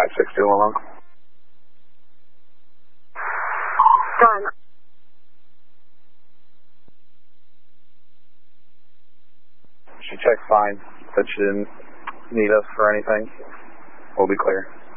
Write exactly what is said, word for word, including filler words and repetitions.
six two one one. Done. She checked fine. Said she didn't need us for anything. We'll be clear.